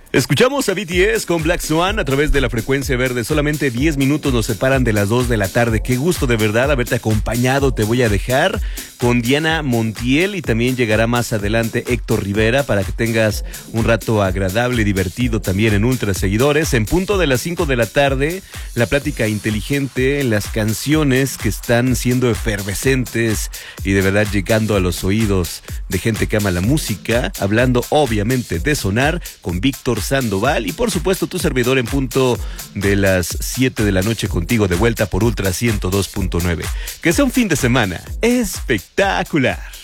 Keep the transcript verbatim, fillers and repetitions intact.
Escuchamos a B T S con Black Swan a través de la frecuencia verde. Solamente diez minutos nos separan de las dos de la tarde. Qué gusto de verdad haberte acompañado. Te voy a dejar con Diana Montiel y también llegará más adelante Héctor Rivera para que tengas un rato agradable y divertido también en Ultra Seguidores. En punto de las cinco de la tarde, la plática inteligente, las canciones que están siendo efervescentes y de verdad llegando a los oídos de gente que ama la música, hablando obviamente de sonar con Víctor Sandoval y por supuesto tu servidor en punto de las siete de la noche contigo de vuelta por Ultra ciento dos punto nueve. Que sea un fin de semana espectacular.